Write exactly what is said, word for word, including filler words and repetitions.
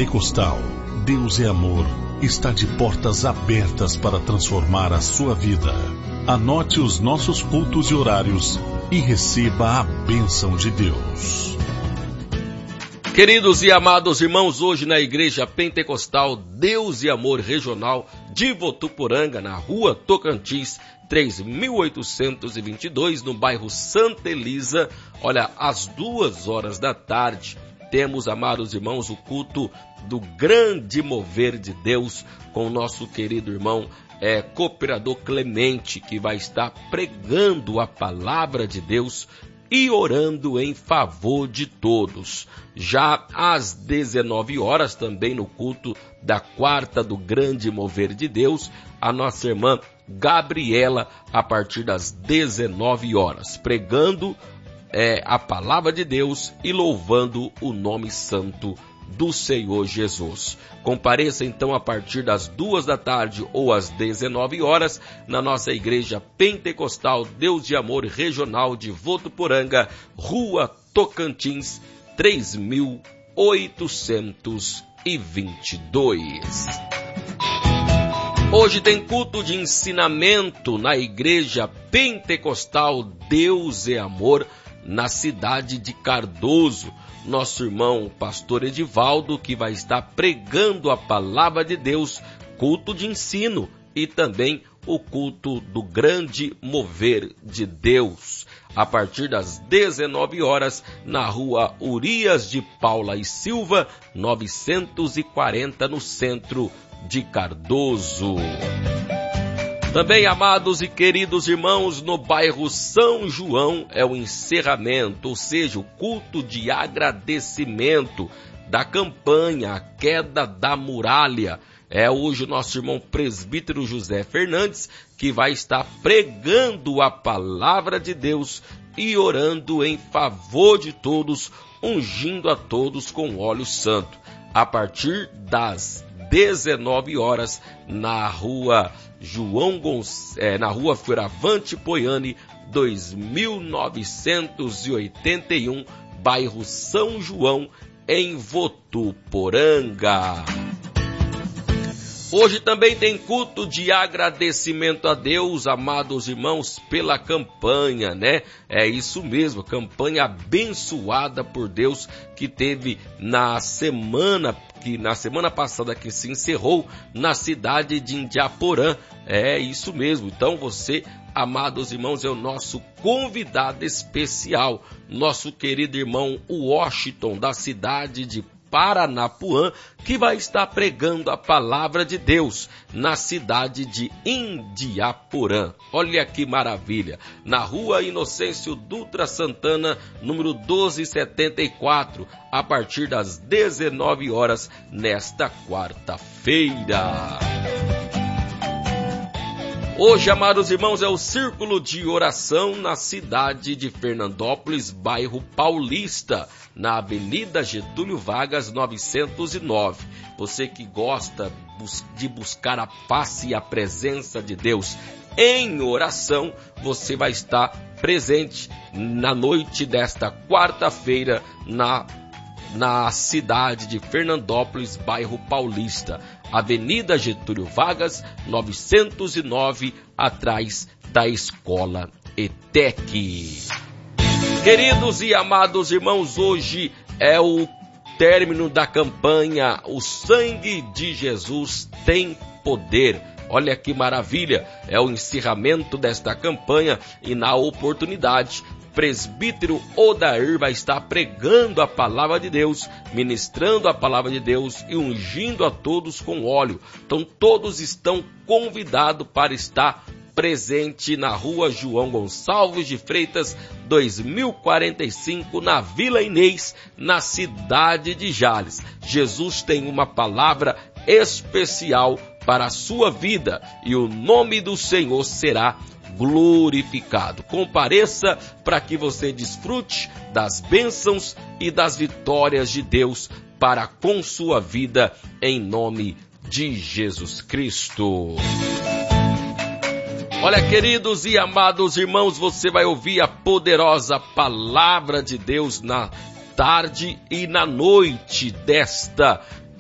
Pentecostal, Deus é Amor, está de portas abertas para transformar a sua vida. Anote os nossos cultos e horários e receba a bênção de Deus. Queridos e amados irmãos, hoje na Igreja Pentecostal Deus e Amor Regional de Votuporanga, na Rua Tocantins, três mil oitocentos e vinte e dois, no bairro Santa Elisa, olha, às duas horas da tarde, temos, amados irmãos, o culto do grande mover de Deus com o nosso querido irmão é, Cooperador Clemente, que vai estar pregando a palavra de Deus e orando em favor de todos. Já às dezenove horas, também no culto da quarta do grande mover de Deus, a nossa irmã Gabriela, a partir das dezenove horas, pregando é, a palavra de Deus e louvando o nome santo do Senhor Jesus. Compareça então a partir das duas da tarde ou às dezenove horas na nossa Igreja Pentecostal Deus de Amor Regional de Votuporanga, Rua Tocantins, três mil oitocentos e vinte e dois. Hoje tem culto de ensinamento na Igreja Pentecostal Deus é Amor, na cidade de Cardoso. Nosso irmão pastor Edivaldo, que vai estar pregando a palavra de Deus, culto de ensino e também o culto do grande mover de Deus. A partir das dezenove horas, na rua Urias de Paula e Silva, novecentos e quarenta, no centro de Cardoso. Também, amados e queridos irmãos, no bairro São João é o encerramento, ou seja, o culto de agradecimento da campanha A Queda da Muralha. É hoje o nosso irmão presbítero José Fernandes que vai estar pregando a palavra de Deus e orando em favor de todos, ungindo a todos com óleo santo. A partir das dezenove horas, na rua João Gonç... é, na rua Fioravante Poiani, dois mil novecentos e oitenta e um, bairro São João, em Votuporanga. Hoje também tem culto de agradecimento a Deus, amados irmãos, pela campanha, né? É isso mesmo, campanha abençoada por Deus que teve na semana, que na semana passada que se encerrou na cidade de Indiaporã. É isso mesmo, então você, amados irmãos, é o nosso convidado especial, nosso querido irmão Washington, da cidade de Paranapuã, que vai estar pregando a palavra de Deus na cidade de Indiaporã. Olha que maravilha! Na rua Inocêncio Dutra Santana, número doze setenta e quatro, a partir das dezenove horas, nesta quarta-feira. Hoje, amados irmãos, é o círculo de oração na cidade de Fernandópolis, bairro Paulista, na Avenida Getúlio Vargas, novecentos e nove. Você que gosta de buscar a face e a presença de Deus em oração, você vai estar presente na noite desta quarta-feira na na cidade de Fernandópolis, bairro Paulista, Avenida Getúlio Vargas, novecentos e nove, atrás da Escola E T E C. Queridos e amados irmãos, hoje é o término da campanha O Sangue de Jesus Tem Poder. Olha que maravilha, é o encerramento desta campanha e na oportunidade, presbítero Odair vai estar pregando a palavra de Deus, ministrando a palavra de Deus e ungindo a todos com óleo. Então todos estão convidados para estar presente na rua João Gonçalves de Freitas, dois mil e quarenta e cinco, na Vila Inês, na cidade de Jales. Jesus tem uma palavra especial para a sua vida e o nome do Senhor será glorificado. Compareça para que você desfrute das bênçãos e das vitórias de Deus para com sua vida, em nome de Jesus Cristo. Olha, queridos e amados irmãos, você vai ouvir a poderosa palavra de Deus na tarde e na noite desta